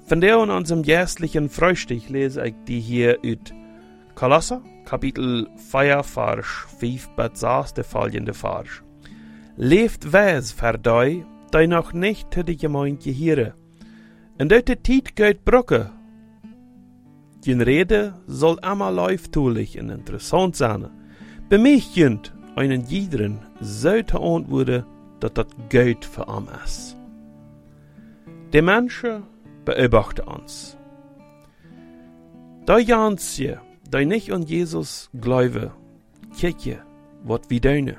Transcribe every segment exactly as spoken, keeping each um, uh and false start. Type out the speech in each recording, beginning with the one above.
Vandaar in unserem jährlichen Frühstück lese ich die hier uit Kolosser, Kapitel vier, Vers vijf bis zes, de folgende Vers. Leeft wijs voor die, die nog niet te de gemeente hieren. En uit de tijd gaat brokken. Die rede soll immer leuftulich en interessant zijn. Bij mij kunt einen jiederen zo te antwoorden dat dat goed voor hem is. De mensen beobachten ons. Die jansie, die nicht an Jesus glauben, kijken wat wir tun.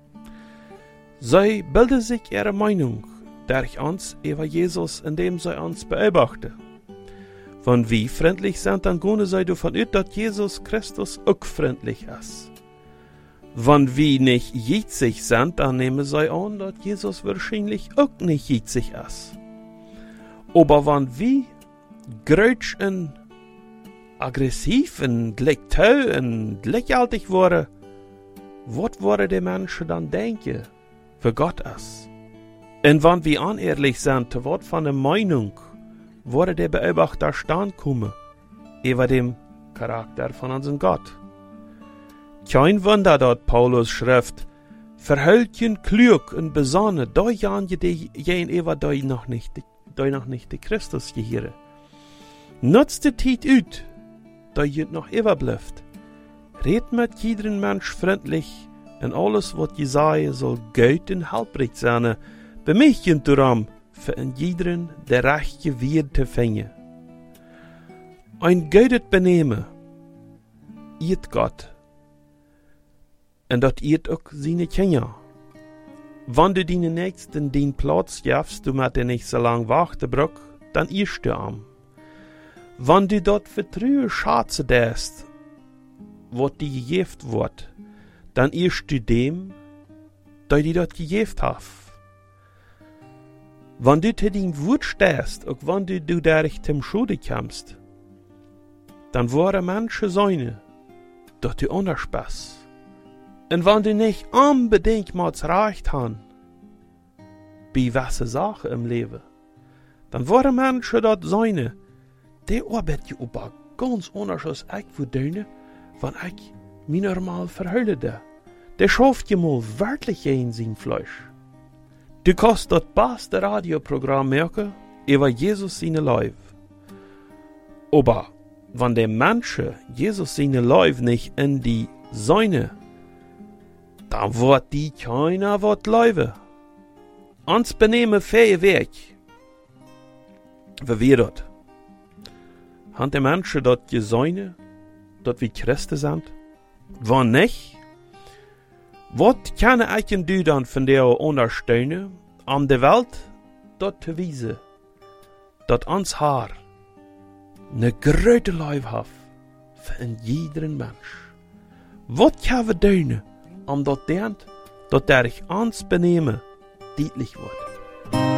Sie bilden sich ihre Meinung durch uns über Jesus, indem sie uns beobachten. Wenn wir freundlich sind, dann gehen sie davon aus, dass Jesus Christus auch freundlich ist. Wenn wir nicht jitzig sind, dann nehmen sie an, dass Jesus wahrscheinlich auch nicht jitzig ist. Aber wenn wir grötsch und aggressiv und lektöh und lächerlich waren, was würden die Menschen dann denken, für Gott ist? Und wenn wir unehrlich sind, zu Wort von der Meinung, würde der Beobachter stand kommen, über dem Charakter von unserem Gott. Kein Wunder, dort Paulus schreibt, verhöltjen klug und besonnen, da jan je die jen über die noch nicht, die noch nicht die Christus gehieren. Nutzt die Zeit ut, da je noch überbleibt. Red mit jedem Mensch freundlich, und alles, was je sei, soll gut und halbrig sein, bemühen darum, für in jederen der rechte Wied zu finden. Ein gutes Benehmen, iet Gott, und dat iet auch seine Kinder. Wenn du deinen Nächsten den Platz gibst, du mit dir nicht so lang warten brauchst, dann irrst du am. Wenn du dort vertrühe Schatze däst, wat die gegeft wird, dann irrst du dem, der die dort gegeft hat. Wenn du zu deinem Wut stehst, und wenn du, du dadurch zum Schulde kommst, dann waren manche Säune, dass du anders bist. Und wenn du nicht unbedingt mal Recht hast, bei welcher Sache im Leben, dann waren manche dort Säune, die arbeiten aber ganz anders als ich würde, wenn ich mich normal verhülle. Der schafft ja mal wirklich in sein Fleisch. Du kannst das beste Radioprogramm merken über Jesus seine Leib. Aber wenn der Mensch Jesus seine Leib nicht in die Säune, dann wird die keiner wat leuven. Ons benehmen fähig weg. Wie wir dort? Han die Menschen dort gesäune, dort wie Christen sind? Wann nicht? Was kann ich du dann von der unterstützen, um der Welt dort zu wiesen, dass uns Haar eine große Liebe hat für jeden Mensch? Was kann wir tun, um dort lernt, dass der ich uns benehmen, deutlich wird?